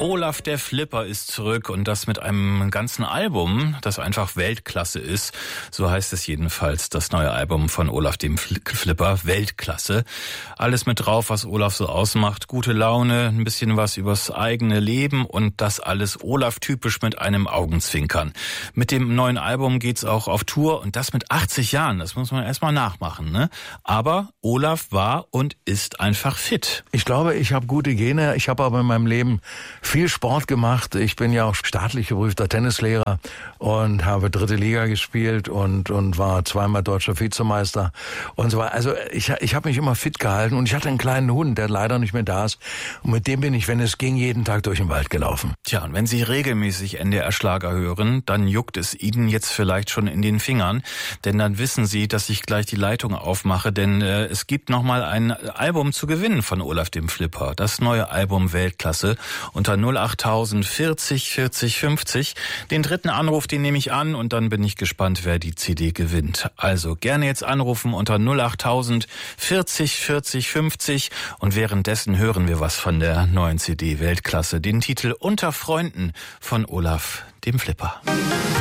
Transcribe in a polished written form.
Olaf der Flipper ist zurück und das mit einem ganzen Album, das einfach Weltklasse ist. So heißt es jedenfalls, das neue Album von Olaf dem Flipper, Weltklasse. Alles mit drauf, was Olaf so ausmacht. Gute Laune, ein bisschen was übers eigene Leben und das alles Olaf-typisch mit einem Augenzwinkern. Mit dem neuen Album geht's auch auf Tour und das mit 80 Jahren. Das muss man erstmal nachmachen, ne? Aber Olaf war und ist einfach fit. Ich glaube, ich habe gute Gene. Ich habe aber in meinem Leben viel Sport gemacht. Ich bin ja auch staatlich geprüfter Tennislehrer und habe 3. Liga gespielt und war zweimal deutscher Vizemeister und so weiter. Also ich habe mich immer fit gehalten und ich hatte einen kleinen Hund, der leider nicht mehr da ist. Und mit dem bin ich, wenn es ging, jeden Tag durch den Wald gelaufen. Tja, und wenn Sie regelmäßig NDR-Schlager hören, dann juckt es Ihnen jetzt vielleicht schon in den Fingern, denn dann wissen Sie, dass ich gleich die Leitung aufmache, denn es gibt nochmal ein Album zu gewinnen von Olaf dem Flipper. Das neue Album Weltklasse unter 08000 40 40 50. Den dritten Anruf, den nehme ich an und dann bin ich gespannt, wer die CD gewinnt. Also gerne jetzt anrufen unter 08000 40 40 50 und währenddessen hören wir was von der neuen CD Weltklasse, den Titel Unter Freunden von Olaf dem Flipper.